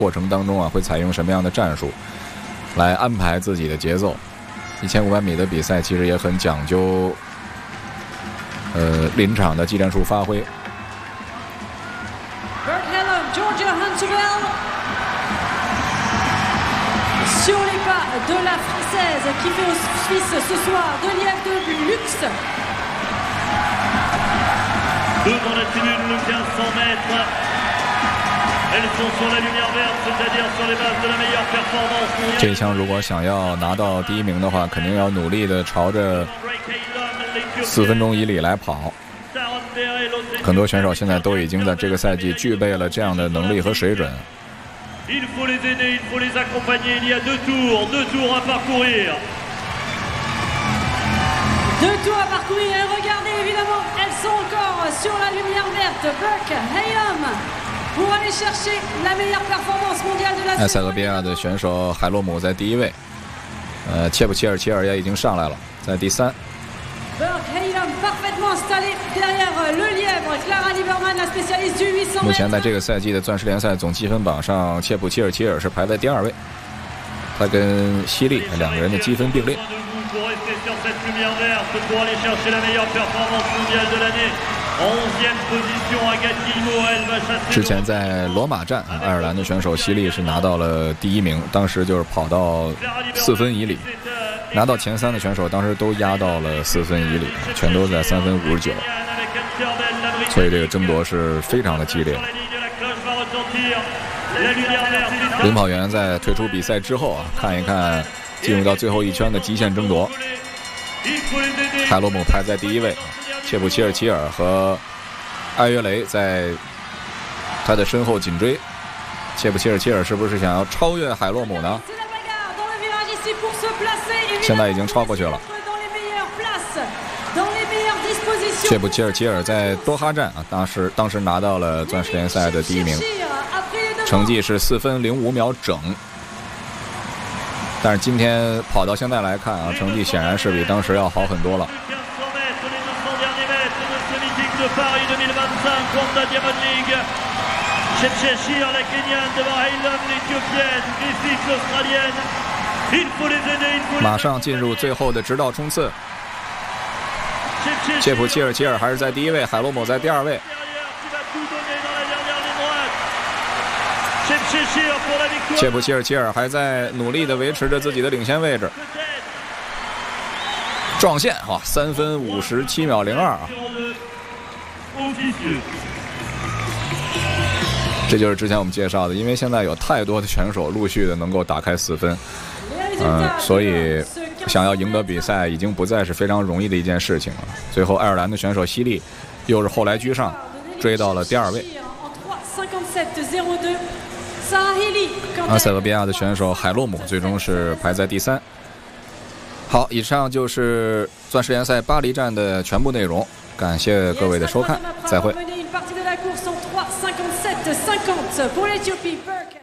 过程当中啊，会采用什么样的战术来安排自己的节奏。1500米的比赛其实也很讲究临场的技战术发挥。 Sur les pas de la Française qui fait office ce soir de lièvre de luxe. Devant la tribune, le 1500 mètres. Elles sont sur la lumière verte, c'est-à-dire sur les bases de la meilleure performance mondiale. 这一枪如果想要拿到第1名的话，肯定要努力的朝着4分钟以里来跑。很多选手现在都已经在这个赛季具备了这样的能力和水准。 Il faut les aider, il faut les accompagner. Il y a 2 tours à parcourir. 2 tours à parcourir et regardez évidemment, elles sont encore sur la lumière verte. Burke, Hayom pour aller chercher la meilleure performance mondiale de la saison. 埃塞俄比亚的选手海洛姆在第1位，切普切尔齐尔也已经上来了，在第3。目前在这个赛季的钻石联赛总积分榜上，切普切尔齐尔是排在第2位，他跟西利2个人的积分并列。之前在罗马站，爱尔兰的选手西利是拿到了第1名，当时就是跑到4分以里。拿到前3的选手当时都压到了4分以里，全都在3分59，所以这个争夺是非常的激烈。领跑员在退出比赛之后啊，看一看进入到最后一圈的极限争夺。海洛姆排在第1位，切普切尔齐尔和埃约雷在他的身后紧追。切普切尔齐尔是不是想要超越海洛姆呢？现在已经超过去了。切普切尔齐尔在多哈站啊，当时拿到了钻石联赛的第1名，成绩是4分05秒整。但是今天跑到现在来看啊，成绩显然是比当时要好很多了。马上进入最后的直道冲刺，切普切尔齐尔还是在第1位，海洛姆在第2位。切普切尔齐尔还在努力地维持着自己的领先位置，撞线啊，3分57秒02啊！这就是之前我们介绍的，因为现在有太多的选手陆续的能够打开4分。所以想要赢得比赛已经不再是非常容易的一件事情了。最后爱尔兰的选手西利又是后来居上，追到了第2位。埃塞俄比亚的选手海洛姆最终是排在第3。好，以上就是钻石联赛巴黎站的全部内容，感谢各位的收看，再会。